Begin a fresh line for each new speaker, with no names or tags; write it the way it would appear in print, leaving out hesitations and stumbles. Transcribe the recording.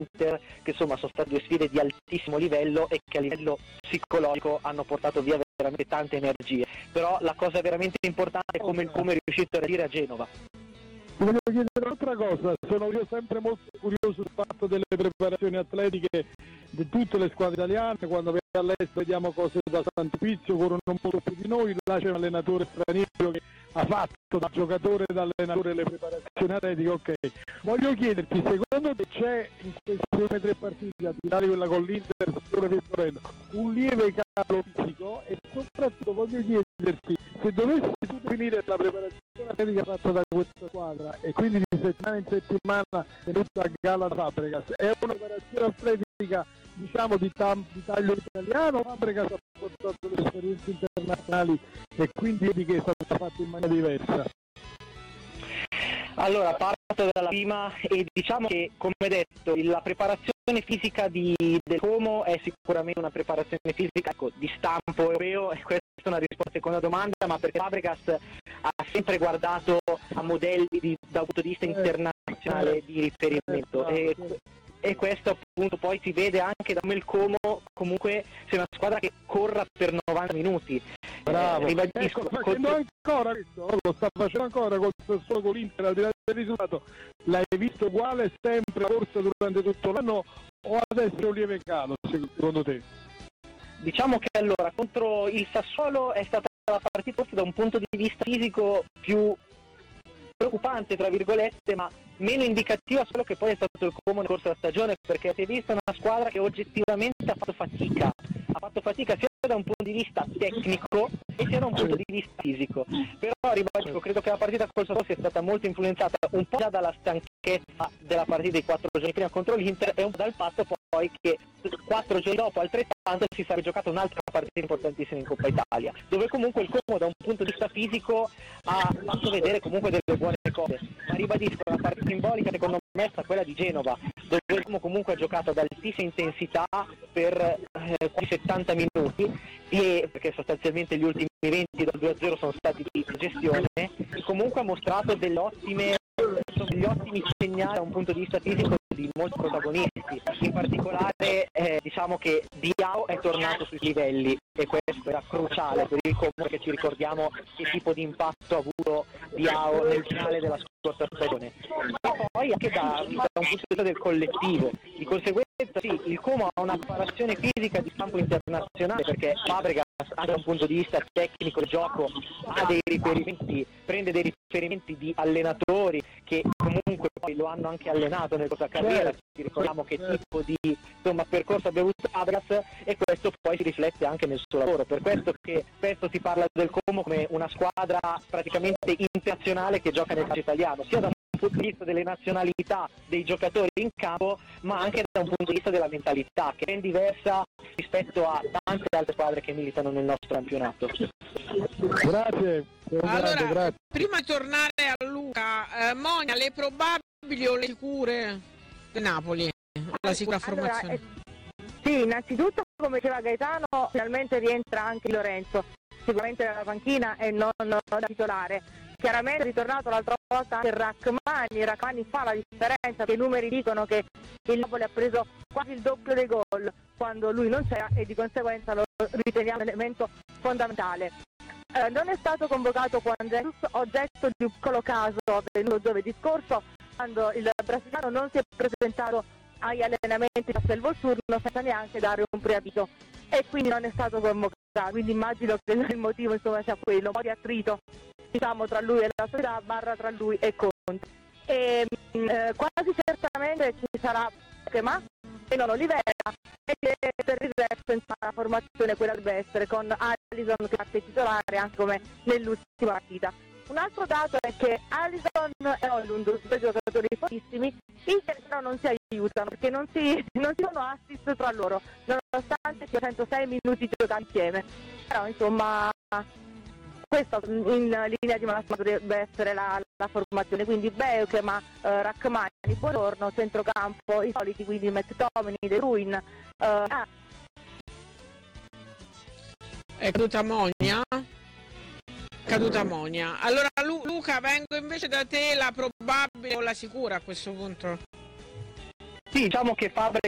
Inter, che insomma sono state 2 sfide di altissimo livello e che a livello psicologico hanno portato via veramente tante energie. Però la cosa veramente importante è come è riuscito a reagire a Genova.
Ti voglio chiedere un'altra cosa, sono io sempre molto curioso del fatto delle preparazioni atletiche di tutte le squadre italiane. Quando all'estero vediamo cose da Sant'Epizio, corrono molto più di noi, là c'è un allenatore straniero che ha fatto da giocatore e da allenatore le preparazioni atletiche. Ok, voglio chiederti, secondo te c'è in queste prime 3 partite, a tirare quella con l'Inter, un lieve calo fisico, e soprattutto voglio chiederti se dovessi tu definire la preparazione atletica fatta da questa squadra e quindi di settimana in settimana tenuta a galla da Fabregas, è una preparazione atletica diciamo di taglio italiano, Fabregas ha portato delle esperienze internazionali e quindi vedi che è stata fatta in maniera diversa?
Allora, parto dalla prima e diciamo che, come detto, la preparazione fisica del Como è sicuramente una preparazione fisica di stampo europeo, e questa è una risposta alla seconda domanda, ma perché Fabregas ha sempre guardato a modelli da un punto di vista internazionale di riferimento, e questo appunto poi si vede anche da come il Como comunque sia una squadra che corra per 90 minuti.
Bravo, ecco, ancora questo, lo sta facendo ancora solo con l'Inter, al di là del risultato. L'hai visto uguale sempre la corsa durante tutto l'anno o adesso è un lieve calo secondo te?
Diciamo che allora contro il Sassuolo è stata la partita da un punto di vista fisico più preoccupante tra virgolette, ma meno indicativa solo che poi è stato il Como nel corso della stagione, perché si è vista una squadra che oggettivamente ha fatto fatica sia da un punto di vista tecnico e sia da un punto di vista fisico. Però ribadisco, credo che la partita col Sassuolo sia stata molto influenzata un po' già dalla stanchezza della partita di 4 giorni prima contro l'Inter e un po' dal fatto poi che 4 giorni dopo altrettanto si sarebbe giocata un'altra partita importantissima in Coppa Italia, dove comunque il Como da un punto di vista fisico ha fatto vedere comunque delle buone cose. Ma ribadisco, la partita simbolica secondo me è stata quella di Genova, dove il Como comunque ha giocato ad altissima intensità per quasi 70 minuti, e perché sostanzialmente gli ultimi 20 dal 2-0 sono stati di gestione, e comunque ha mostrato degli ottimi segnali da un punto di vista fisico di molti protagonisti. In particolare diciamo che Diao è tornato sui livelli, e questo era cruciale per il Como, perché ci ricordiamo che tipo di impatto ha avuto Diao nel finale della scorsa stagione. Ma poi anche da un punto di vista del collettivo, di conseguenza sì, il Como ha una preparazione fisica di stampo internazionale, perché Fabregas anche da un punto di vista tecnico del gioco ha dei riferimenti, prende dei riferimenti di allenatori che comunque poi lo hanno anche allenato nel corso della carriera. Ci ricordiamo che tipo di percorso abbia avuto Fabregas, e questo poi si riflette anche nel suo lavoro. Per questo che spesso si parla del Como come una squadra praticamente internazionale che gioca nel calcio italiano, sia da un punto di vista delle nazionalità dei giocatori in campo, ma anche da un punto di vista della mentalità, che è ben diversa rispetto a tante altre squadre che militano nel nostro campionato.
Grazie.
Allora,
grazie.
Prima di tornare a Luca, Monia, le probabili o le sicure del Napoli, la sicura formazione?
Sì, innanzitutto, come diceva Gaetano, finalmente rientra anche Lorenzo, sicuramente dalla panchina e non da titolare. Chiaramente è ritornato l'altra volta anche Rachmani fa la differenza, perché i numeri dicono che il Napoli ha preso quasi il doppio dei gol quando lui non c'era, e di conseguenza lo riteniamo un elemento fondamentale. Non è stato convocato Juan Jesus, oggetto di un piccolo caso avvenuto giovedì scorso, quando il brasiliano non si è presentato agli allenamenti di Castelvolturno senza neanche dare un preavviso, e quindi non è stato convocato. Quindi immagino che il motivo sia quello, un po' di attrito diciamo tra lui e la società, barra tra lui e Conte. E quasi certamente ci sarà Schema e non Olivera, e per il resto la formazione quella deve essere con Alisson che parte titolare anche come nell'ultima partita. Un altro dato è che Alisson e Højlund, due giocatori fortissimi, però non si aiutano, perché non si danno assist tra loro, nonostante sia 106 minuti giocati insieme. Però insomma questo in linea di massima dovrebbe essere la formazione, quindi Beukema, Rachmani, Buongiorno, centrocampo i soliti, quindi McTominay, De Bruyne.
È caduta Monia? Caduta Monia. Allora Luca, vengo invece da te, la probabile o la sicura a questo punto?
Sì, diciamo che Fabregas